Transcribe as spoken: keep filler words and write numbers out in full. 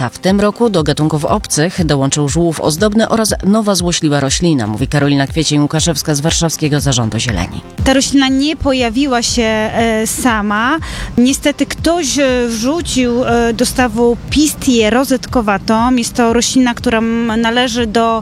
zwierzęta. W tym roku do gatunków obcych dołączył żółw ozdobny oraz nowa złośliwa roślina, mówi Karolina Kwiecień-Łukaszewska z Warszawskiego Zarządu Zieleni. Ta roślina nie pojawiła się e, sama. Niestety ktoś e, wrzucił e, do stawu pistię rozetkowatą. Jest to roślina, która należy do